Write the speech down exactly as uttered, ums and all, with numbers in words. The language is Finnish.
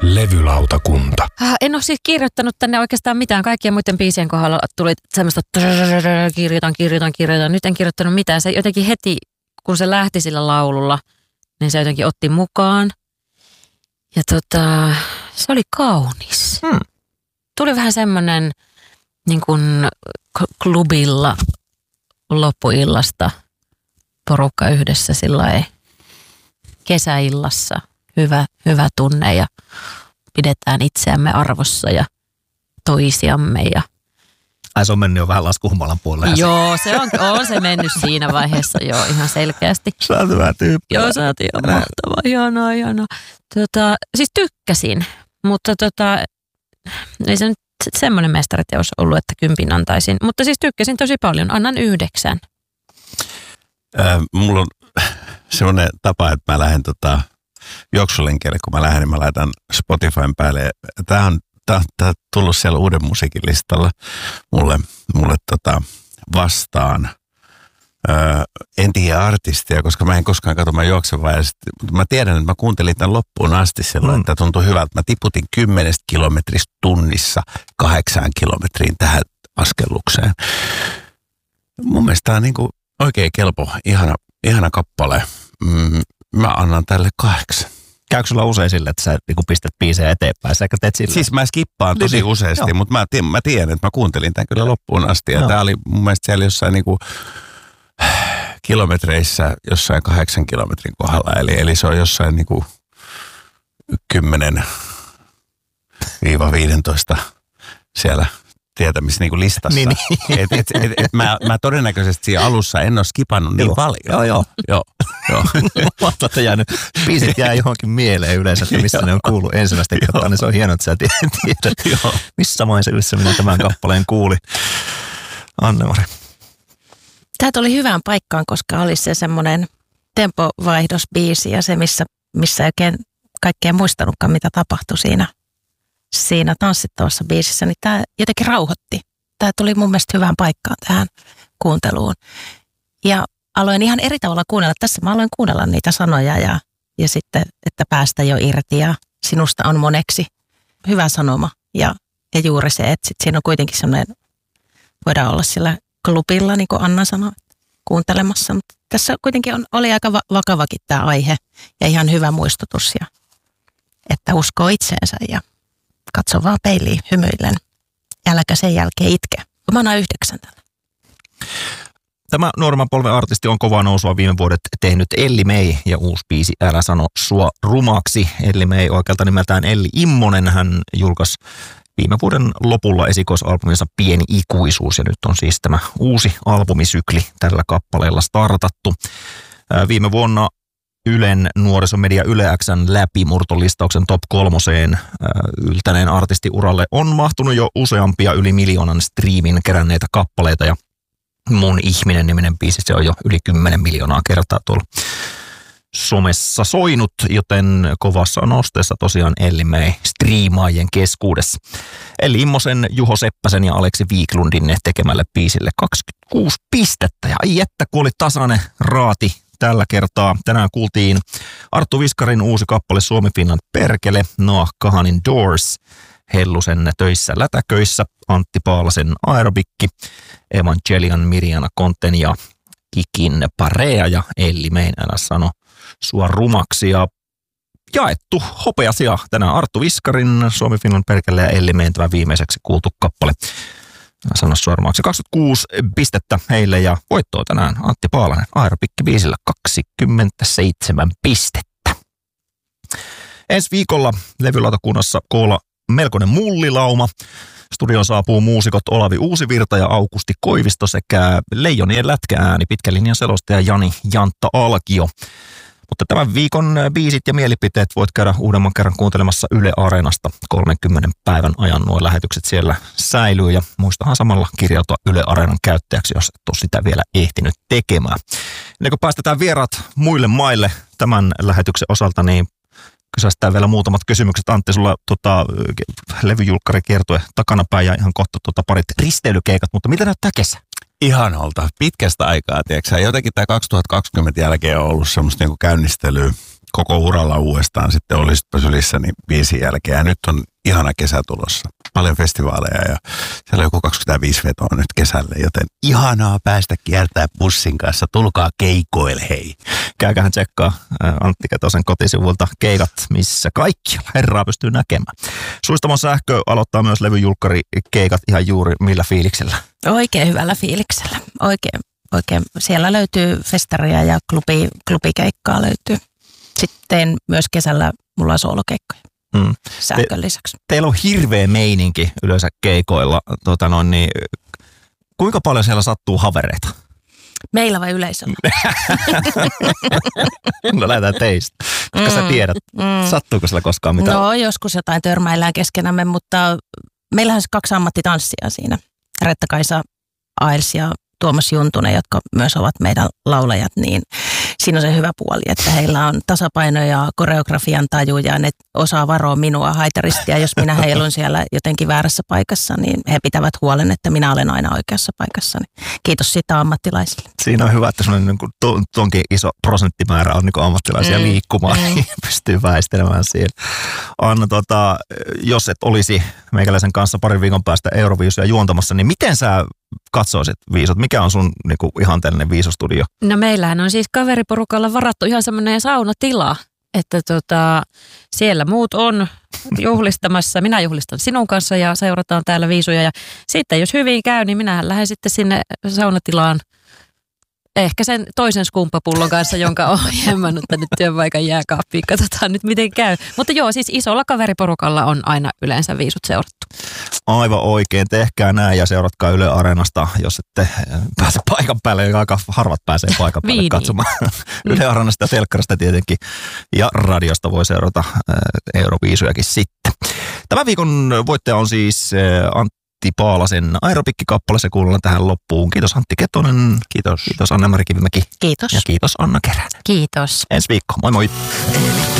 Levylautakunta. Äh, en ole siis kirjoittanut tänne oikeastaan mitään. Kaikkien muiden biisien kohdalla tuli semmoista kirjoitan, kirjoitan, kirjoitan. Nyt en kirjoittanut mitään. Se jotenkin heti, kun se lähti sillä laululla, niin se jotenkin otti mukaan. Ja tota, se oli kaunis. Hmm. Tuli vähän semmoinen niin kuin klubilla loppuillasta porukka yhdessä sillai kesäillassa. Hyvä, hyvä tunne ja pidetään itseämme arvossa ja toisiamme. Ja... Ai se on mennyt jo vähän laskuhumalan puolelle. Joo, se on, on se mennyt siinä vaiheessa jo ihan selkeästi. Sä oot hyvä tyyppi. Joo, sä oot ihan mahtava. Ihanaa, ihanaa. Tota, siis tykkäsin, mutta tota, ei se nyt semmoinen mestariteos ollut, että kympin antaisin. Mutta siis tykkäsin tosi paljon. Annan yhdeksän. Äh, mulla on semmoinen tapa, että mä lähden tota, juoksulenkeille, kun mä lähden, niin mä laitan Spotifyn päälle. Tää on, tää, tää on tullut siellä uuden musiikin listalla mulle, mulle tota, vastaan. Öö, en tiedä artistia, koska mä en koskaan katso, mä juoksen vaan. Mutta mä tiedän, että mä kuuntelin tämän loppuun asti silloin, mm. että tuntui hyvältä. Mä tiputin kymmenestä kilometristä tunnissa kahdeksaan kilometriin tähän askellukseen. Mun mielestä tää on niinku oikein kelpo, ihana, ihana kappale. Mm, mä annan tälle kahdeksan. Käykö sulla usein sille, että sä niinku pistät biisejä eteenpäin? Sä teet sille? Siis mä skippaan tosi niin, useasti, joo. Mutta mä, mä tiedän, että mä kuuntelin tämän kyllä loppuun asti. Ja no. Tää oli mun mielestä siellä jossain niinku kilometreissä jossain kahdeksan kilometrin kohdalla. Eli, eli se on jossain niinku kymmenen viisitoista siellä tietämis niinku listassa. Niin, niin. Et, et, et, et mä, mä todennäköisesti siinä alussa en ole skipannut niin joo. paljon. Joo, joo. joo, joo. Mä oon jäänyt, biisit jää johonkin mieleen yleensä, että missä ne on kuullut ensimmäistä kertaa, niin se on hienoa, että sä tiedät, missä maisemissa minä tämän kappaleen kuulin. Anne-Mari. Tämä tuli hyvään paikkaan, koska oli se semmoinen tempovaihdosbiisi ja se, missä, missä ei oikein kaikkea muistanutkaan, mitä tapahtui siinä, siinä tanssittavassa biisissä, niin tämä jotenkin rauhoitti. Tämä tuli mun mielestä hyvään paikkaan tähän kuunteluun. Ja aloin ihan eri tavalla kuunnella. Tässä mä aloin kuunnella niitä sanoja ja, ja sitten, että päästä jo irti ja sinusta on moneksi. Hyvä sanoma ja, ja juuri se, että sit siinä on kuitenkin semmoinen, voidaan olla sillä klubilla, niin kuin Anna sanoi, kuuntelemassa. Mutta tässä kuitenkin on, oli aika va- vakavakin tämä aihe ja ihan hyvä muistutus, ja, että uskoo itseensä ja katso vaan peiliin hymyillen. Äläkä sen jälkeen itke. Mä annan yhdeksän tällä. Tämä nuoremman polven artisti on kovaa nousua viime vuodet tehnyt Elli May ja uusi biisi Älä sano sua rumaksi. Elli May oikealta nimeltään Elli Immonen. Hän julkaisi viime vuoden lopulla esikoisalbuminsa Pieni ikuisuus ja nyt on siis tämä uusi albumisykli tällä kappaleella startattu. Viime vuonna Ylen nuorisomedia Yle X:n läpimurtolistauksen top kolmoseen yltäneen artistiuralle on mahtunut jo useampia yli miljoonan striimin keränneitä kappaleita ja Mun ihminen niminen biisi, se on jo yli kymmenen miljoonaa kertaa tuolla somessa soinut, joten kovassa nosteessa tosiaan Elli May striimaajien keskuudessa. Elli Immosen, Juho Seppäsen ja Aleksi Wiklundin tekemälle biisille kaksikymmentäkuusi pistettä. Ja ai että, kun oli tasainen raati tällä kertaa. Tänään kuultiin Arttu Viskarin uusi kappale Suomi Finland perkele, Noah Kahanin Doors, Hellusen Töissä lätäköissä, Antti Paalasen Aerobikki, Evangelian Mirjana Konten ja Kikin Parea ja Elli Mayn Älä sano sua rumaksi. Ja jaettu hopeasia tänään Arttu Viskarin, Suomi Finland perkele ja Elli Mayn tämä viimeiseksi kuultu kappale. Sano sua rumaksi. kaksikymmentäkuusi pistettä heille ja voittoa tänään Antti Paalanen Aerobikki biisillä kaksikymmentäseitsemän pistettä. Ensi viikolla levylautakunnassa koolla melkoinen mullilauma. Studioon saapuu muusikot Olavi Uusivirta ja Aukusti Koivisto sekä Leijonien lätkäääni pitkän linjan selostaja Jani Jantta Alkio. Mutta tämän viikon biisit ja mielipiteet voit käydä uudemman kerran kuuntelemassa Yle Areenasta kolmenkymmenen päivän ajan. Nuo lähetykset siellä säilyy ja muistahan samalla kirjautua Yle Areenan käyttäjäksi, jos et ole sitä vielä ehtinyt tekemään. Ennen kuin päästetään vieraat muille maille tämän lähetyksen osalta, niin kysästään vielä muutamat kysymykset. Antti, sulla tota, levyjulkkari kiertue takanapäin ja ihan kohta tota, parit risteilykeikat, mutta mitä näyttää kesä? Ihanolta. Pitkästä aikaa, tiedätkö? Jotenkin tämä kaksituhattakaksikymmentä jälkeen on ollut semmoista niinku käynnistelyä koko uralla uudestaan sitten Olisitpa sylissä niin biisin jälkeen. Ja nyt on ihana kesä tulossa. Paljon festivaaleja ja siellä on joku kaksikymmentäviisi vetoa nyt kesälle, joten ihanaa päästä kiertää bussin kanssa. Tulkaa keikoille, hei. Käykähän tsekkaa Antti Ketosen kotisivulta keikat, missä kaikki herraa pystyy näkemään. Suistamon sähkö aloittaa myös levyjulkkari keikat ihan juuri millä fiiliksellä? Oikein hyvällä fiiliksellä. Oikein, oikein. Siellä löytyy festaria ja klubi, klubikeikkaa löytyy. Sitten myös kesällä mulla on soolokeikkoja. Mm. Sähkön lisäksi. Te, teillä on hirveä meininki yleensä keikoilla. Tota noin, niin, kuinka paljon siellä sattuu havereita? Meillä vai yleisöllä? No lähdetään teistä, koska mm. sä tiedät. Mm. Sattuuko siellä koskaan mitään? No joskus jotain törmäillään keskenämme, mutta meillähän on kaksi ammattitanssia siinä. Retta-Kaisa Ails ja Tuomas Juntunen, jotka myös ovat meidän laulajat, niin siinä on se hyvä puoli, että heillä on tasapaino ja koreografian taju ja ne osaa varoa minua haitarista ja jos minä heilun siellä jotenkin väärässä paikassa, niin he pitävät huolen, että minä olen aina oikeassa paikassa. Kiitos siitä ammattilaisille. Siinä on hyvä, että sellainen niin kuin tuonkin iso prosenttimäärä on niin kuin ammattilaisia mm. liikkumaan, mm. niin pystyy väistelemään siinä. Anna, tota, jos et olisi meikäläisen kanssa parin viikon päästä Euroviisuja juontamassa, niin miten sä katsoisit viisot? Mikä on sun niinku ihanteellinen viisostudio? No meillähän on siis kaveriporukalla varattu ihan semmoinen saunatila, että tota, siellä muut on juhlistamassa. Minä juhlistan sinun kanssa ja seurataan täällä viisuja. Ja sitten jos hyvin käy, niin minähän lähden sitten sinne saunatilaan ehkä sen toisen skumppapullon kanssa, jonka olen jemmannut tänne työpaikan jääkaappiin. Katsotaan nyt miten käy. Mutta joo, siis isolla kaveriporukalla on aina yleensä viisut seurattu. Aivan oikein. Tehkää näin ja seuratkaa Yle Areenasta, jos ette pääse paikan päälle. Aika harvat pääsee paikan päälle katsomaan. Yle Areenasta ja telkkarista tietenkin. Ja radiosta voi seurata Euroviisujakin sitten. Tämän viikon voittaja on siis Antti Paalasen aerobikkikappale, se kuullaan tähän loppuun. Kiitos Antti Ketonen. Kiitos. Kiitos Anne-Mari Kivimäki. Kiitos. Ja kiitos Anna Keränen. Kiitos. Ensi viikko. Moi moi.